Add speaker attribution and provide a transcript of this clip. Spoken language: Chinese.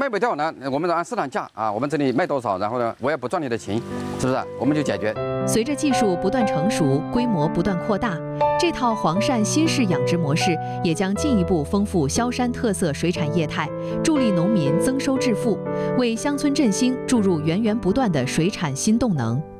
Speaker 1: 卖不掉呢，我们按市场价啊，我们这里卖多少，然后呢，我也不赚你的钱，是不是？我们就解决。
Speaker 2: 随着技术不断成熟，规模不断扩大，这套黄鳝新式养殖模式也将进一步丰富萧山特色水产业态，助力农民增收致富，为乡村振兴注入源源不断的水产新动能。